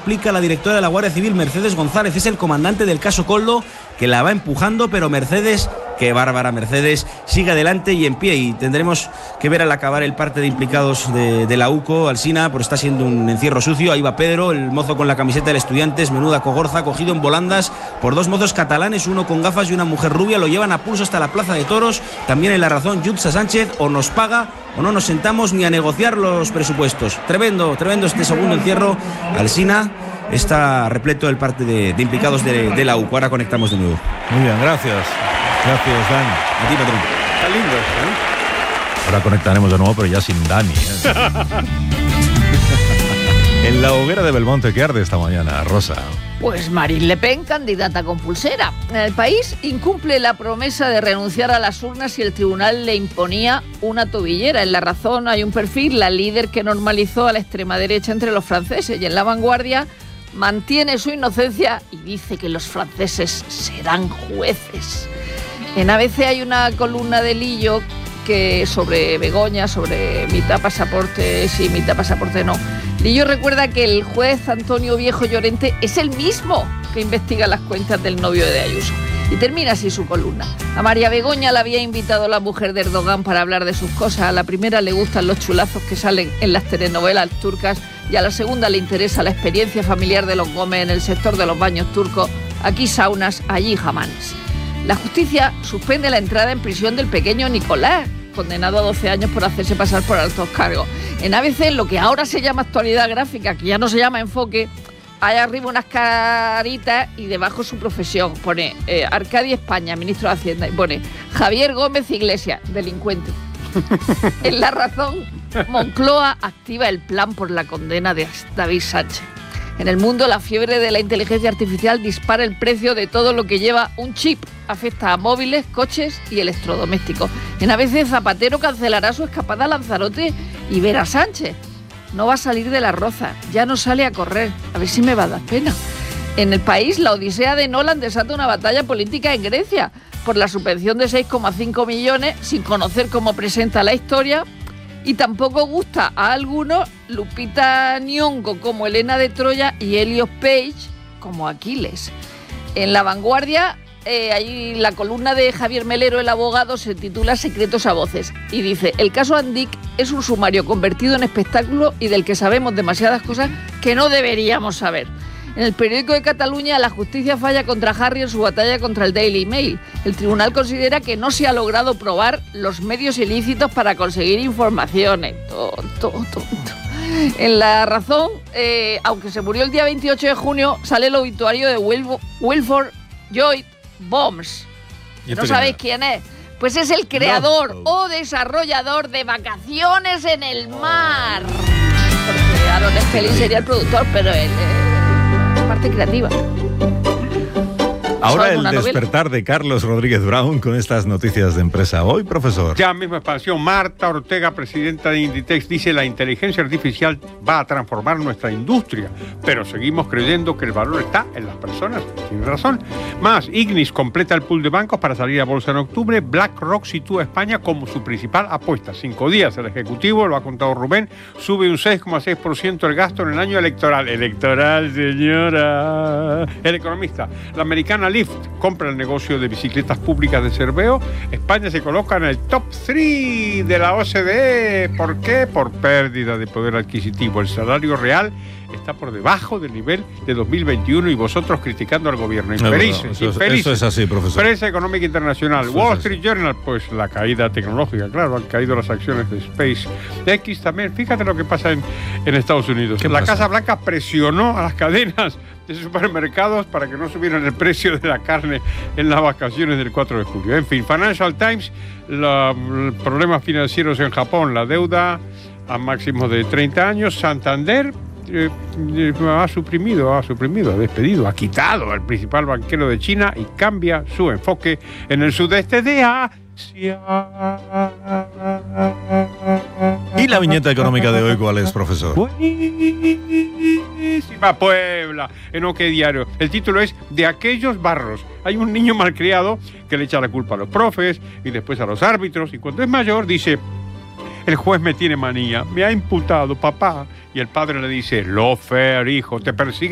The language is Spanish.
explica la directora de la Guardia Civil, Mercedes González. Es el comandante del caso Koldo que la va empujando, pero Mercedes, qué bárbara Mercedes, sigue adelante y en pie. Y tendremos que ver al acabar el parte de implicados de la UCO, Alsina, porque está siendo un encierro sucio. Ahí va Pedro, el mozo con la camiseta del Estudiantes, menuda cogorza, cogido en volandas por dos mozos catalanes, uno con gafas y una mujer rubia. Lo llevan a pulso hasta la Plaza de Toros. También en La Razón, Jutsa Sánchez, o nos paga o no nos sentamos ni a negociar los presupuestos. Tremendo este segundo encierro. Alsina está repleto el parte de implicados de la UCO. Ahora conectamos de nuevo. Muy bien, gracias. Gracias, Dani. A ti, patrón. Está lindo esto, ¿eh? Ahora conectaremos de nuevo, pero ya sin Dani. En la hoguera de Belmonte, ¿qué arde esta mañana, Rosa? Pues Marine Le Pen, candidata con pulsera. El país incumple la promesa de renunciar a las urnas y el tribunal le imponía una tobillera. En La Razón hay un perfil, la líder que normalizó a la extrema derecha entre los franceses, y en La Vanguardia mantiene su inocencia y dice que los franceses serán jueces. En ABC hay una columna de Lillo que sobre Begoña, sobre mitad pasaporte sí, mitad pasaporte no. Lillo recuerda que el juez Antonio Viejo Llorente es el mismo que investiga las cuentas del novio de Ayuso. Y termina así su columna. A María Begoña la había invitado la mujer de Erdogan para hablar de sus cosas. A la primera le gustan los chulazos que salen en las telenovelas turcas y a la segunda le interesa la experiencia familiar de los Gómez en el sector de los baños turcos. Aquí saunas, allí hammams. La justicia suspende la entrada en prisión del pequeño Nicolás, condenado a 12 años por hacerse pasar por altos cargos. En ABC, lo que ahora se llama actualidad gráfica, que ya no se llama enfoque, hay arriba unas caritas y debajo su profesión. Pone Arcadia España, ministro de Hacienda, y pone Javier Gómez Iglesias, delincuente. En La Razón, Moncloa activa el plan por la condena de David Sánchez. En El Mundo, la fiebre de la inteligencia artificial dispara el precio de todo lo que lleva un chip. Afecta a móviles, coches y electrodomésticos. En ABC, Zapatero cancelará su escapada a Lanzarote y Vera Sánchez no va a salir de La Roza, ya no sale a correr. A ver si me va a dar pena. En El País, la odisea de Nolan desata una batalla política en Grecia por la subvención de 6,5 millones, sin conocer cómo presenta la historia. Y tampoco gusta a algunos Lupita Nyong'o como Helena de Troya y Helios Page como Aquiles. En La Vanguardia, ahí la columna de Javier Melero, el abogado, se titula Secretos a voces y dice: el caso Andic es un sumario convertido en espectáculo y del que sabemos demasiadas cosas que no deberíamos saber. En El Periódico de Cataluña, la justicia falla contra Harry en su batalla contra el Daily Mail. El tribunal considera que no se ha logrado probar los medios ilícitos para conseguir informaciones. Tonto. En La Razón, aunque se murió el día 28 de junio, sale el obituario de Wilford Lloyd Bombs. ¿No sabéis quién es? Pues es el creador o desarrollador de Vacaciones en el Mar. Porque Aaron Spelling sería el productor, pero él parte creativa. Ahora el despertar de Carlos Rodríguez Brown con estas noticias de Empresa Hoy, profesor. Ya mismo expansión. Marta Ortega, presidenta de Inditex, dice: la inteligencia artificial va a transformar nuestra industria, pero seguimos creyendo que el valor está en las personas. Tiene razón. Más, Ignis completa el pool de bancos para salir a bolsa en octubre. BlackRock sitúa a España como su principal apuesta. 5 días el Ejecutivo, lo ha contado Rubén, sube un 6,6% el gasto en el año electoral. Electoral, señora. El Economista, la americana Lyft compra el negocio de bicicletas públicas de Cerveo. España se coloca en el top 3 de la OCDE. ¿Por qué? Por pérdida de poder adquisitivo. El salario real está por debajo del nivel de 2021 y vosotros criticando al gobierno. Infelices. Eso es así, profesor. Prensa Económica Internacional. Eso Wall Street Journal, pues la caída tecnológica, claro, han caído las acciones de SpaceX también. Fíjate lo que pasa en Estados Unidos. La Casa Blanca presionó a las cadenas de supermercados para que no subieran el precio de la carne en las vacaciones del 4 de julio. En fin, Financial Times, los problemas financieros en Japón, la deuda a máximos de 30 años. Santander ha despedido, ha quitado al principal banquero de China y cambia su enfoque en el sudeste de Asia. ¿Y la viñeta económica de hoy cuál es, profesor? Buenísima, Puebla, en OK Diario. El título es De aquellos barros. Hay un niño malcriado que le echa la culpa a los profes y después a los árbitros, y cuando es mayor dice: el juez me tiene manía, me ha imputado, papá. Y el padre le dice: lo fair, hijo, te persigue